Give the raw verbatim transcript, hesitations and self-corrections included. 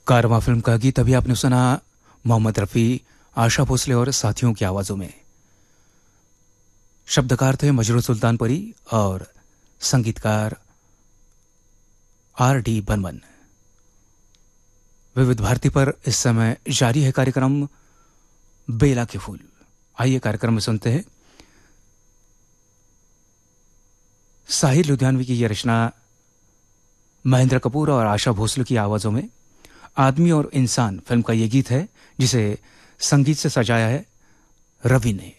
कारवां film का गीत अभी आपने सुना मोहम्मद रफ़ी, आशा भोसले और साथियों की आवाजों में। शब्दकार थे मजरू सुल्तानपुरी और संगीतकार आर डी बर्मन। विविध भारती पर इस समय जारी है कार्यक्रम बेला के फूल। आइए कार्यक्रम में सुनते हैं साहिर लुधियानवी की यह रचना महेंद्र कपूर और आशा भोसले की आवाजों में। आदमी और इंसान फिल्म का यह गीत है जिसे संगीत से सजाया है रवि ने।